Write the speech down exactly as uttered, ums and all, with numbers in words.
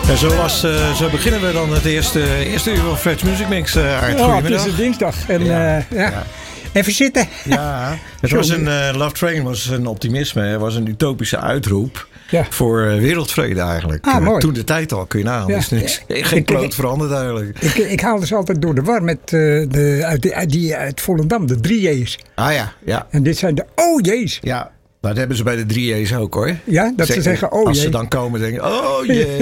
En zo, was, uh, zo beginnen we dan het eerste, eerste uur van Fred's Music Mix. Uh, Aart, oh, het is een dinsdag. En, ja. Uh, ja. Ja. Even zitten. Ja, het was een uh, Love Train was een optimisme. Het was een utopische uitroep. Ja. Voor uh, wereldvrede eigenlijk. Ah, mooi. Toen de tijd al, kun je nagaan. Ja. Dus niks, geen kloot veranderd eigenlijk. Ik, ik haalde ze altijd door de war met uh, de, uit, de, uit, die, uit Volendam, de drie J's. Ah ja, ja. En dit zijn de O J's. Ja, maar dat hebben ze bij de drie J's ook hoor. Ja, dat Zeg, ze zeggen oh jee. Als ze dan komen denken, oh jee.